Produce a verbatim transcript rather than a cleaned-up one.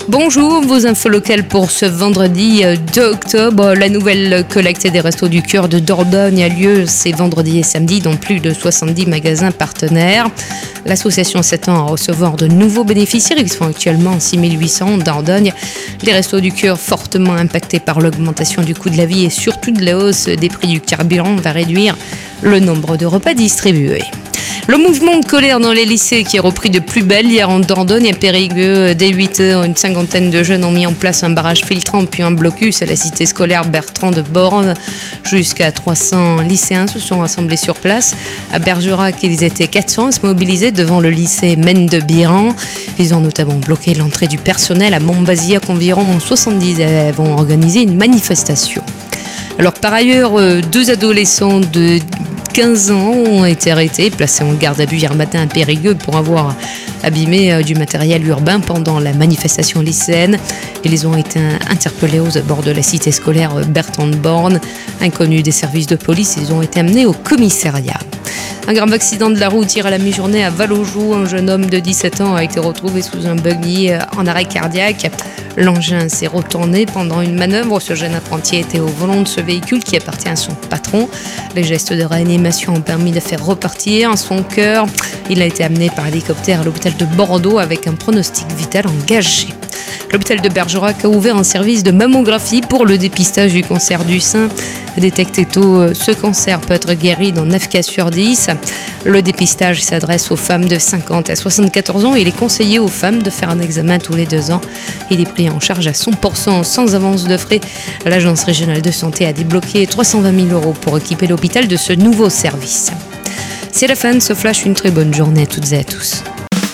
Bonjour, vos infos locales pour ce vendredi deux octobre. La nouvelle collecte des Restos du Cœur de Dordogne a lieu ces vendredis et samedis dans plus de soixante-dix magasins partenaires. L'association s'attend à recevoir de nouveaux bénéficiaires. Ils sont actuellement six mille huit cents en Dordogne. Les Restos du Cœur, fortement impactés par l'augmentation du coût de la vie et surtout de la hausse des prix du carburant, va réduire le nombre de repas distribués. Le mouvement de colère dans les lycées qui a repris de plus belle hier en Dordogne et Périgueux. Dès huit heures, une cinquantaine de jeunes ont mis en place un barrage filtrant puis un blocus à la cité scolaire Bertrand de Born. Jusqu'à trois cents lycéens se sont rassemblés sur place. À Bergerac, ils étaient quatre cents à se mobiliser devant le lycée Maine de Biran. Ils ont notamment bloqué l'entrée du personnel. À Montbazillac, environ soixante-dix élèves ont organisé une manifestation. Alors par ailleurs, deux adolescents de quinze ans ont été arrêtés, placés en garde à vue hier matin à Périgueux pour avoir abîmé du matériel urbain pendant la manifestation lycéenne. Ils ont été interpellés aux abords de la cité scolaire Bertrand de Born. Inconnus des services de police, ils ont été amenés au commissariat. Un grave accident de la route hier à la mi-journée à Valaujoux. Un jeune homme de dix-sept ans a été retrouvé sous un buggy en arrêt cardiaque. L'engin s'est retourné pendant une manœuvre. Ce jeune apprenti était au volant de ce véhicule qui appartient à son patron. Les gestes de réanimation ont permis de faire repartir son cœur. Il a été amené par hélicoptère à l'hôpital de Bordeaux avec un pronostic vital engagé. L'hôpital de Bergerac a ouvert un service de mammographie pour le dépistage du cancer du sein. Détecté tôt, ce cancer peut être guéri dans neuf cas sur dix. Le dépistage s'adresse aux femmes de cinquante à soixante-quatorze ans. Il est conseillé aux femmes de faire un examen tous les deux ans. Il est pris en charge à cent pour cent sans avance de frais. L'Agence régionale de santé a débloqué trois cent vingt mille euros pour équiper l'hôpital de ce nouveau service. C'est la fin de ce flash. Une très bonne journée à toutes et à tous.